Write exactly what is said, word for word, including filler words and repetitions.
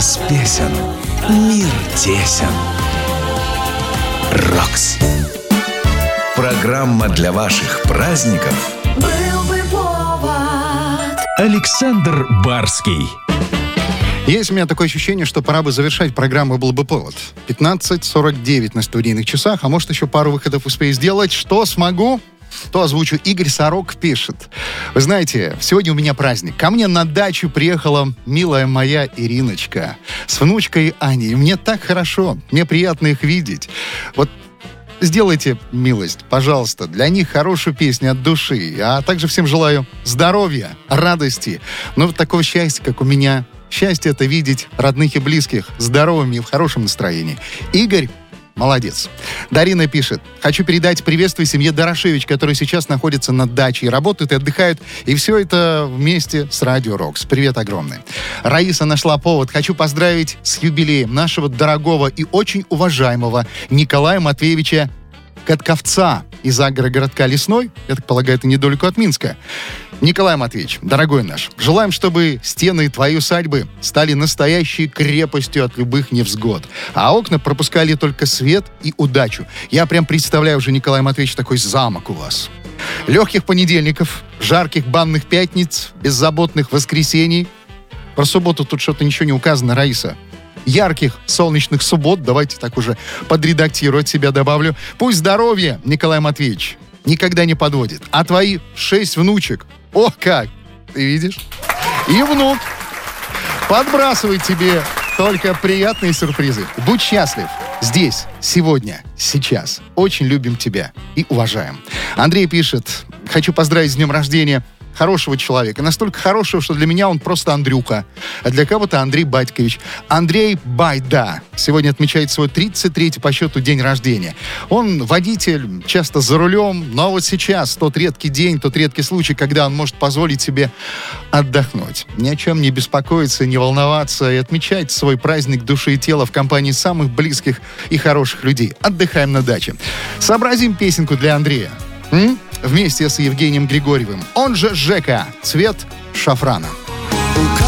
без песен мир тесен. Рокс. Программа для ваших праздников. Был бы повод. Александр Барский. Есть у меня такое ощущение, что пора бы завершать программу «Был бы повод». пятнадцать сорок девять на студийных часах, а может еще пару выходов успею сделать. Что смогу, то озвучу. Игорь Сорок пишет. Вы знаете, сегодня у меня праздник. Ко мне на дачу приехала милая моя Ириночка с внучкой Аней. Мне так хорошо, мне приятно их видеть. Вот сделайте милость, пожалуйста, для них хорошую песню от души. А также всем желаю здоровья, радости, ну вот такого счастья, как у меня. Счастье — это видеть родных и близких здоровыми и в хорошем настроении. Игорь молодец. Дарина пишет. Хочу передать приветствие семье Дорошевич, которая сейчас находится на даче и работает, и отдыхают. И все это вместе с Радио Рокс. Привет огромный. Раиса нашла повод. Хочу поздравить с юбилеем нашего дорогого и очень уважаемого Николая Матвеевича Катковца из агрогородка Лесной. Я так полагаю, это недалеко от Минска. Николай Матвеевич, дорогой наш, желаем, чтобы стены твоей усадьбы стали настоящей крепостью от любых невзгод, а окна пропускали только свет и удачу. Я прям представляю уже, Николай Матвеевич, такой замок у вас. Легких понедельников, жарких банных пятниц, беззаботных воскресений. Про субботу тут что-то ничего не указано, Раиса. Ярких солнечных суббот, давайте так уже подредактирую, от себя добавлю. Пусть здоровье, Николай Матвеевич, никогда не подводит. А твои шесть внучек, о как, ты видишь? И внук подбрасывает тебе только приятные сюрпризы. Будь счастлив здесь, сегодня, сейчас. Очень любим тебя и уважаем. Андрей пишет. Хочу поздравить с днем рождения хорошего человека. Настолько хорошего, что для меня он просто Андрюха. А для кого-то Андрей Батькович. Андрей Байда сегодня отмечает свой тридцать третий по счету день рождения. Он водитель, часто за рулем, но вот сейчас тот редкий день, тот редкий случай, когда он может позволить себе отдохнуть. Ни о чем не беспокоиться, не волноваться и отмечать свой праздник души и тела в компании самых близких и хороших людей. Отдыхаем на даче. Сообразим песенку для Андрея. М? Вместе с Евгением Григорьевым. Он же Жека. Цвет шафрана.